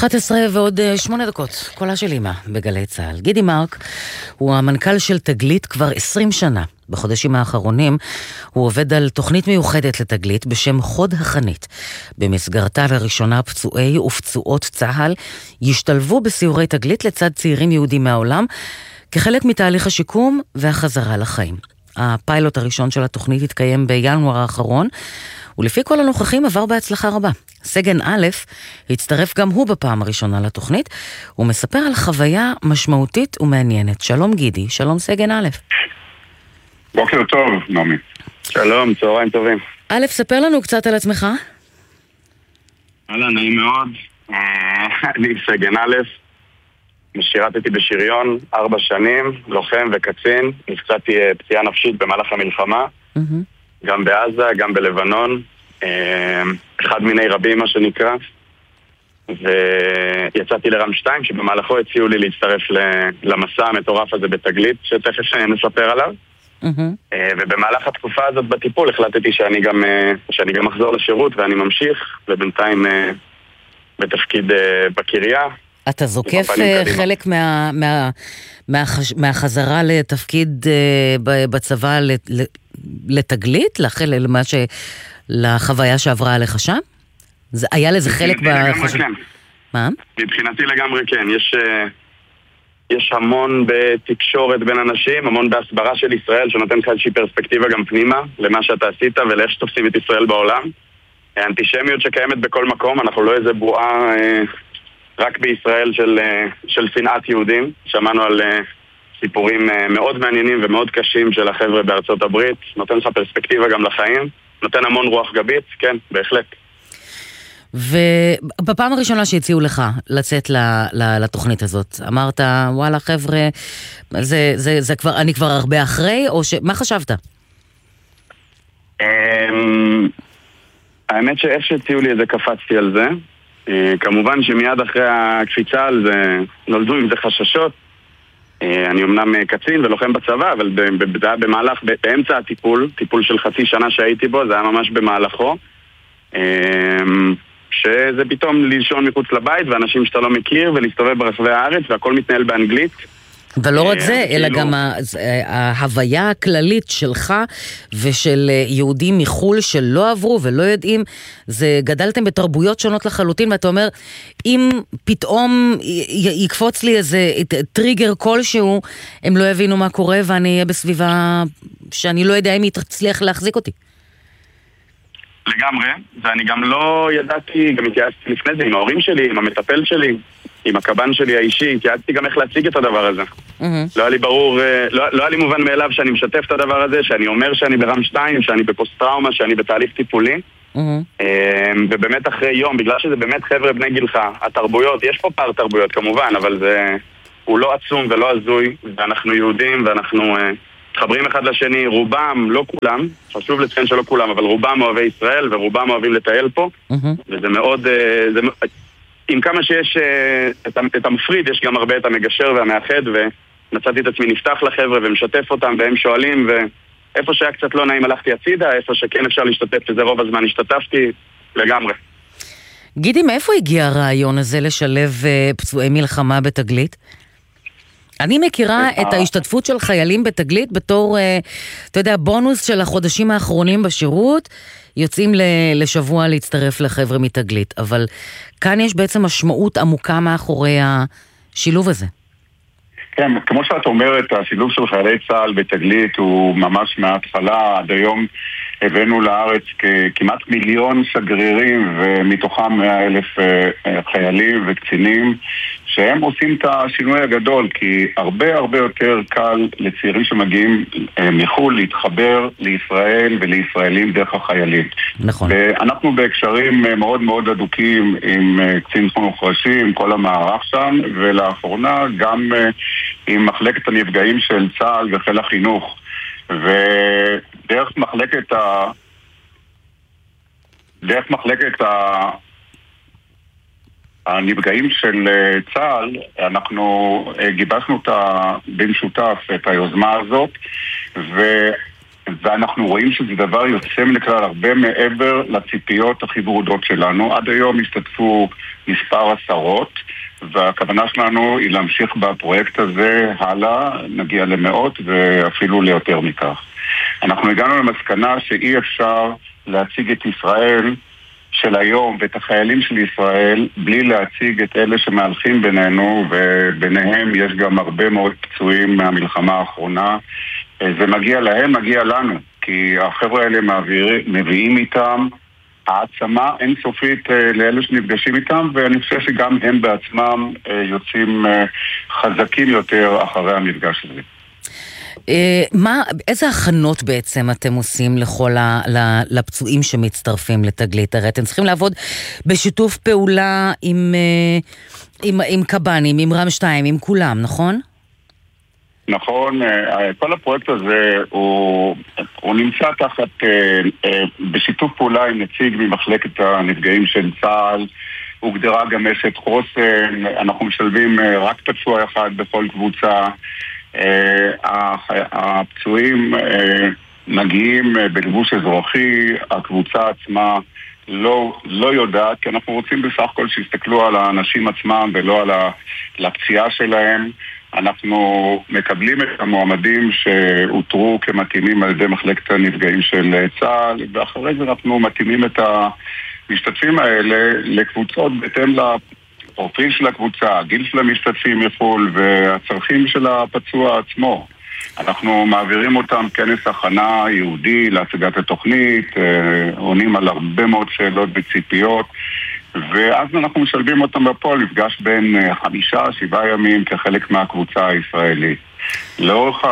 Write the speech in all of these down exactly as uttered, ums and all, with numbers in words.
אחת עשרה ועוד שמונה דקות, קולה של אמא בגלי צהל. גידי מארק הוא המנכ"ל של תגלית כבר עשרים שנה. בחודשים האחרונים הוא עובד על תוכנית מיוחדת לתגלית בשם חוד החנית. במסגרתה לראשונה פצועי ופצועות צהל ישתלבו בסיורי תגלית לצד צעירים יהודים מהעולם, כחלק מתהליך השיקום והחזרה לחיים. הפיילוט הראשון של התוכנית התקיים בינואר האחרון, ולפי כל הנוכחים עבר בהצלחה רבה. סגן א' הצטרף גם הוא בפעם הראשונה לתוכנית, הוא מספר על חוויה משמעותית ומעניינת. שלום גידי, שלום סגן א'. בוקר טוב, נעמי. שלום, צהריים טובים. א', ספר לנו קצת על עצמך. הלאה, נעים מאוד. אני סגן א', שירתתי בשריון ארבע שנים, לוחם וקצין, נפצעתי פציעה נפשית במהלך המלחמה, גם בעזה, גם בלבנון, אחד מיני רבים מה שנקרא, ויצאתי לרם שתיים שבמהלכו הציעו לי להצטרף למסע המטורף הזה בתגלית, שתכף נספר עליו. ובמהלך התקופה הזאת בטיפול החלטתי שאני גם, שאני גם אחזור לשירות ואני ממשיך, ובינתיים בתפקיד בקריה. אתה זוכף חלק מה, מה, מה, מהחזרה לתפקיד בצבא לתגלית, למה ש... לחוויה שעברה עליך שם? זה, היה לזה חלק בחשב... כן. מה? מבחינתי לגמרי כן. יש, יש המון בתקשורת בין אנשים, המון בהסברה של ישראל, שנותן לך איזושהי פרספקטיבה גם פנימה, למה שאתה עשית ולאיך שתופסים את ישראל בעולם. האנטישמיות שקיימת בכל מקום, אנחנו לא איזה בועה רק בישראל של, של שנאת יהודים. שמענו על סיפורים מאוד מעניינים ומאוד קשים של החבר'ה בארצות הברית, נותן לך פרספקטיבה גם לחיים. נותן המון רוח גבית, כן, בהחלט. ובפעם הראשונה שהציעו לך לצאת לתוכנית הזאת, אמרת, וואלה חבר'ה, זה, זה, זה כבר, אני כבר הרבה אחרי, או ש... מה חשבת? האמת שאיך שהציעו לי את זה, קפצתי על זה. כמובן שמיד אחרי הקפיצה על זה, נולדו עם זה חששות. אני אמנם קצין ולוחם בצבא, אבל זה היה במהלך, באמצע הטיפול, טיפול של חצי שנה שהייתי בו, זה היה ממש במהלכו, שזה פתאום לישון מחוץ לבית, ואנשים שאתה לא מכיר, ולהסתובב ברחבי הארץ, והכל מתנהל באנגלית. ולא רק זה, אלא גם ההוויה הכללית שלך ושל יהודים מחול שלא עברו ולא יודעים, זה גדלתם בתרבויות שונות לחלוטין, ואתה אומר, אם פתאום יקפוץ לי איזה טריגר כלשהו, הם לא יבינו מה קורה ואני אהיה בסביבה שאני לא יודע אם היא תצליח להחזיק אותי. לגמרי, ואני גם לא ידעתי, גם התייעצתי לפני זה עם ההורים שלי, עם המטפל שלי, עם הקב"ן שלי האישי, התייעצתי גם איך להציג את הדבר הזה. Mm-hmm. לא היה לי ברור, לא, לא היה לי מובן מאליו שאני משתף את הדבר הזה, שאני אומר שאני ברם שתיים, שאני בפוסט-טראומה, שאני בתהליך טיפולי. Mm-hmm. ובאמת אחרי יום, בגלל שזה באמת חבר'ה בני גילך, התרבויות, יש פה פער תרבויות כמובן, אבל זה, הוא לא עצום ולא הזוי, ואנחנו יהודים ואנחנו מתחברים אחד לשני, רובם, לא כולם, חשוב לציין שלא כולם, אבל רובם אוהבי ישראל ורובם אוהבים לטייל פה, mm-hmm. וזה מאוד, זה, עם כמה שיש את, את המפריד, יש גם הרבה את המגשר והמאחד, ומצאתי את עצמי נפתח לחבר'ה ומשתף אותם, והם שואלים, ואיפה שהיה קצת לא נעים הלכתי הצידה, איפה שכן אפשר להשתתף, שזה רוב הזמן השתתפתי לגמרי. גידי, מאיפה הגיע הרעיון הזה לשלב פצועי מלחמה בתגלית? אני מכירה את ההשתתפות של חיילים בתגלית בתור, אתה יודע, בונוס של החודשים האחרונים בשירות, יוצאים לשבוע להצטרף לחבר'ה מתגלית, אבל כאן יש בעצם משמעות עמוקה מאחורי השילוב הזה. כן, כמו שאת אומרת, השילוב של חיילי צה"ל בתגלית הוא ממש מההתחלה. עד היום הבאנו לארץ כמעט מיליון שגרירים, ומתוכם מאה אלף חיילים וקצינים, שהם עושים את השינוי הגדול, כי הרבה הרבה יותר קל לצעירים שמגיעים מחול להתחבר לישראל ולישראלים דרך החיילים. נכון. ואנחנו בהקשרים מאוד מאוד אדוקים עם קצין חינוך ראשי, עם כל המערך שם, ולאחרונה גם עם מחלקת הנפגעים של צה"ל וחיל החינוך. ודרך מחלקת ה... דרך מחלקת ה... הנפגעים של צה"ל, אנחנו גיבשנו את במשותף את היוזמה הזאת, ואנחנו רואים שזה דבר יוצא מן הכלל הרבה מעבר לציפיות הכי ורודות שלנו. עד היום השתתפו מספר עשרות, והכוונה שלנו היא להמשיך בפרויקט הזה הלאה, נגיע למאות ואפילו ליותר מכך. אנחנו הגענו למסקנה שאי אפשר להציג את ישראל של היום ואת החיילים של ישראל בלי להציג את אלה שמהלכים בינינו, וביניהם יש גם הרבה מאוד פצועים מהמלחמה האחרונה. זה מגיע להם, מגיע לנו, כי החבר'ה האלה מעביר, מביאים איתם העצמה אינסופית לאלה שנפגשים איתם, ואני חושב שגם הם בעצמם יוצאים חזקים יותר אחרי המפגש הזה. מה, איזה הכנות בעצם אתם עושים לכל ה, לפצועים שמצטרפים לתגלית? הרי אתם צריכים לעבוד בשיתוף פעולה עם, עם, עם קב"נים, עם רם-שתיים, עם כולם, נכון? נכון, כל הפרויקט הזה הוא, הוא נמצא תחת, בשיתוף פעולה עם נציג ממחלקת הנפגעים של צה"ל. הוגדרה גם אשת חוסן, אנחנו משלבים רק פצוע אחד בכל קבוצה. הפצועים מגיעים בלבוש אזרחי, הקבוצה עצמה לא, לא יודעת, כי אנחנו רוצים בסך הכל שיסתכלו על האנשים עצמם ולא על הפציעה שלהם. אנחנו מקבלים את המועמדים שאותרו כמתאימים על ידי מחלקת הנפגעים של צה"ל, ואחרי זה אנחנו מתאימים את המשתתפים האלה לקבוצות בהתאם לפרופיל של הקבוצה, הגיל של המשתתפים יכול והצרכים של הפצוע עצמו. אנחנו מעבירים אותם כנס הכנה יהודי להצגת התוכנית, עונים על הרבה מאוד שאלות וציפיות, ואז אנחנו משלבים אותם בפועל, נפגש בין חמישה, שבעה ימים כחלק מהקבוצה הישראלית. לאורך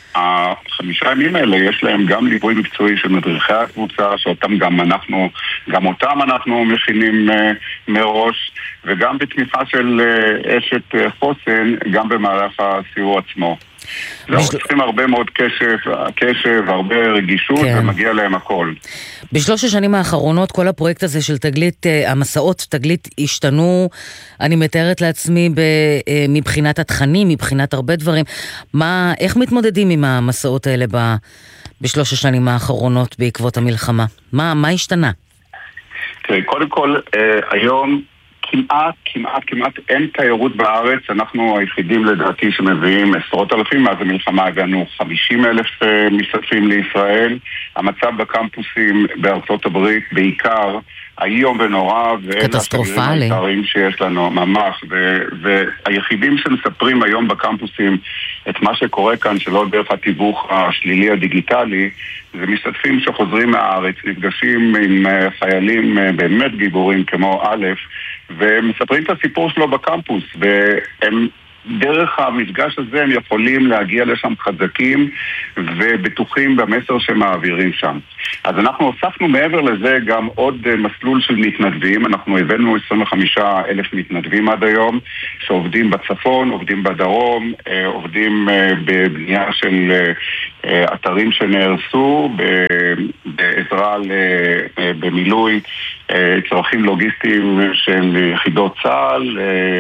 החמישה ימים האלה יש להם גם ליווי מקצועי של מדריכי הקבוצה, שאותם גם אנחנו, גם אותם אנחנו מכינים מראש, וגם בתמיכה של אשת חוסן, גם במהלך הסיור עצמו. לא, צריכים הרבה מאוד קשב, קשב, הרבה רגישות, כן. ומגיע להם הכל. בשלוש השנים האחרונות כל הפרויקט הזה של תגלית, המסעות תגלית השתנו, אני מתארת לעצמי מבחינת התכנים, מבחינת הרבה דברים. מה, איך מתמודדים עם המסעות האלה ב, בשלוש השנים האחרונות בעקבות המלחמה? מה, מה השתנה? תראי, קודם כל, אה, היום כמעט, כמעט, כמעט אין תיירות בארץ. אנחנו היחידים לדעתי שמביאים עשרות אלפים. מאז המלחמה הגענו חמישים אלף משתתפים לישראל. המצב בקמפוסים בארצות הברית בעיקר היום ונורא, קטסטרופלי. ואלה שיש לנו ממש, ו- והיחידים שמספרים היום בקמפוסים את מה שקורה כאן שלא דרך התיווך השלילי הדיגיטלי, זה משתתפים שחוזרים מהארץ, נפגשים עם חיילים באמת גיבורים כמו א', ומספרים את הסיפור שלו בקמפוס, והם דרך המפגש הזה הם יכולים להגיע לשם חזקים ובטוחים במסר שמעבירים שם. אז אנחנו הוספנו מעבר לזה גם עוד מסלול של מתנדבים. אנחנו הבאנו עשרים וחמישה אלף מתנדבים עד היום, שעובדים בצפון, עובדים בדרום, עובדים בבנייה של אתרים שנהרסו, בעזרה במילוי צרכים לוגיסטיים של יחידות צה"ל.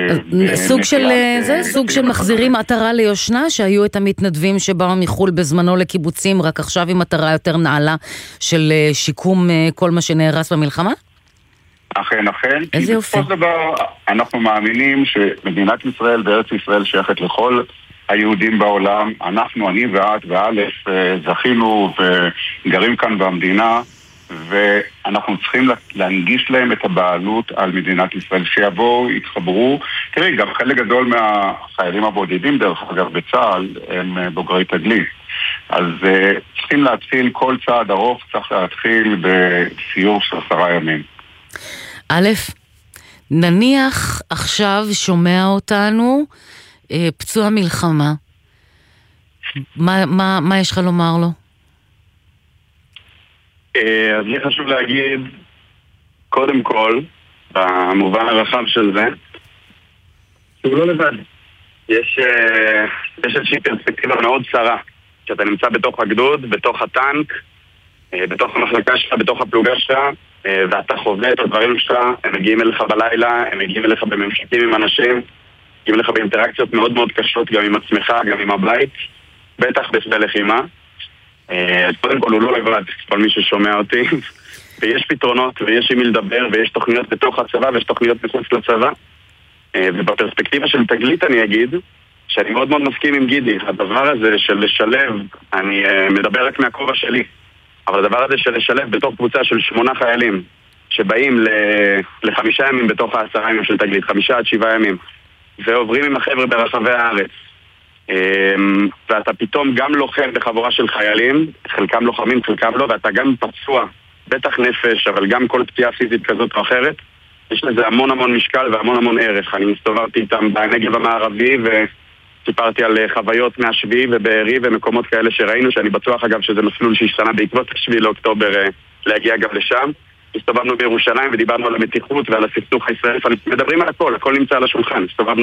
סוג של זה? סוג של מחזירים מטרה ליושנה, שהיו את המתנדבים שבאו מחול בזמנו לקיבוצים, רק עכשיו עם מטרה יותר נעלה של שיקום כל מה שנהרס במלחמה? אכן, אכן. איזה יופי. בסופו של דבר, אנחנו מאמינים שמדינת ישראל וארץ ישראל שייכת לכל היהודים בעולם. אנחנו, אני ואת ואלף, זכינו וגרים כאן במדינה, ואנחנו צריכים להנגיש להם את הבעלות על מדינת ישראל, שיבואו, יתחברו. תראי, גם חלק גדול מהחיילים הבודדים, דרך אגב, בצה"ל, הם בוגרי תגלית. אז צריכים להתחיל, כל צעד ארוך צריך להתחיל בסיור של עשרה ימים. א', נניח עכשיו שומע אותנו פצוע מלחמה. מה, מה, מה יש לך לומר לו? אז לי חשוב להגיד, קודם כל, במובן הרחב של זה, שהוא לא לבד. יש, יש איזושהי פרספקטיבה מאוד צרה, שאתה נמצא בתוך הגדוד, בתוך הטנק, בתוך המחלקה שלך, בתוך הפלוגה שלך, ואתה חווה את הדברים שלך, הם מגיעים אליך בלילה, הם מגיעים אליך בממשקים עם אנשים, מגיעים אליך באינטראקציות מאוד מאוד קשות, גם עם עצמך, גם עם הבית, בטח בשדה לחימה. אז קודם כל הוא לא לבד, כל מי ששומע אותי. ויש פתרונות, ויש עם מי לדבר, ויש תוכניות בתוך הצבא, ויש תוכניות מחוץ לצבא. ובפרספקטיבה של תגלית אני אגיד, שאני מאוד מאוד מסכים עם גידי. הדבר הזה של לשלב, אני מדבר רק מהכובע שלי, אבל הדבר הזה של לשלב בתוך קבוצה של שמונה חיילים, שבאים לחמישה ימים בתוך העשרה ימים של תגלית, חמישה עד שבעה ימים, ועוברים עם החבר'ה ברחבי הארץ, ואתה פתאום גם לוחם בחבורה של חיילים, חלקם לוחמים, חלקם לא, ואתה גם פצוע, בטח נפש, אבל גם כל פציעה פיזית כזאת או אחרת, יש לזה המון המון משקל והמון המון ערך. אני מסתובבתי איתם בנגב המערבי וסיפרתי על חוויות מהשביעי ובארי ומקומות כאלה שראינו, שאני בטוח אגב שזה מסלול שהשתנה בעקבות השביעי לאוקטובר להגיע גם לשם. הסתובבנו בירושלים ודיברנו על המתיחות ועל הסכסוך הישראלי, מדברים על הכל, הכל נמצא על השולחן. הסתובבנו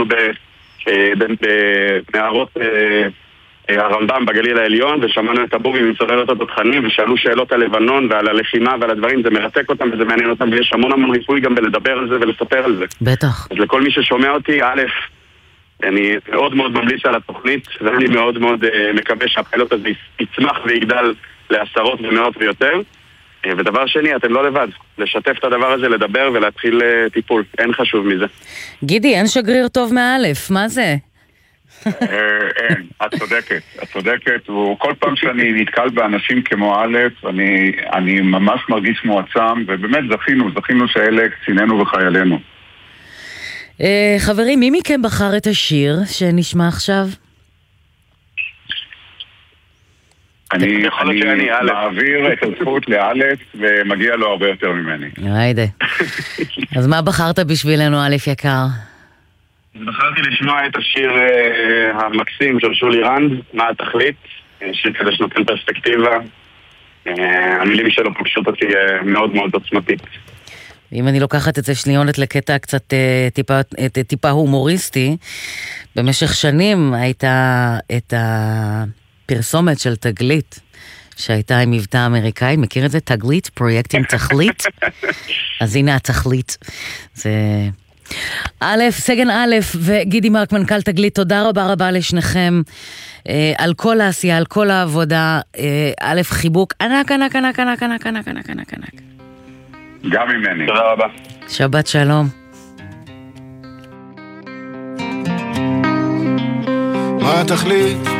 במערות הרמב"ם בגליל העליון ושמענו את הבובי מצוללות התותחנים ושאלו שאלות על לבנון ועל הלחימה ועל הדברים, זה מרתק אותם וזה מעניין אותם, ויש המון המון ריפוי גם בלדבר על זה ולספר על זה. בטח. אז לכל מי ששומע אותי, א', אני מאוד מאוד ממליץ על התוכנית ואני מאוד מאוד מקווה שהפיילוט הזה יצמח ויגדל לעשרות ומאות ויותר. ודבר שני, אתם לא לבד, לשתף את הדבר הזה, לדבר ולהתחיל טיפול, אין חשוב מזה. גידי, אין שגריר טוב מאלף, מה זה? אין, את צודקת, את צודקת, וכל פעם שאני נתקל באנשים כמו א', אני, אני ממש מרגיש מועצם, ובאמת זכינו, זכינו שאלה קצינינו וחיילינו. חברים, מי מכם בחר את השיר שנשמע עכשיו? אני, אני מעביר את הזכות לאלף ומגיע לו הרבה יותר ממני. היידה. אז מה בחרת בשבילנו, אלף יקר? בחרתי לשמוע את השיר uh, המקסים של שולי רנד, מה התכלית, שיר כזה שנותן פרספקטיבה. uh, המילים שלו פוגשות אותי uh, מאוד מאוד עוצמתית. אם אני לוקחת את זה שניונת לקטע קצת uh, טיפה, uh, טיפה הומוריסטי, במשך שנים הייתה את הפרסומת של תגלית, שהייתה עם מבטא אמריקאי, מכיר את זה? תגלית, פרויקט עם תכלית. אז הנה התכלית. זה... א', סגן א' וגידי מרק, מנכ"ל תגלית, תודה רבה רבה לשניכם אה, על כל העשייה, על כל העבודה. אה, א', חיבוק ענק ענק ענק ענק ענק ענק ענק ענק ענק. גם ממני. תודה רבה. שבת שלום. מה התכלית?